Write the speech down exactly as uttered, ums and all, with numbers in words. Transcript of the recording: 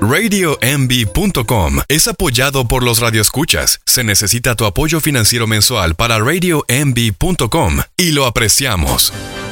radio m b punto com es apoyado por los radioescuchas. Se necesita tu apoyo financiero mensual para radio m b punto com y lo apreciamos.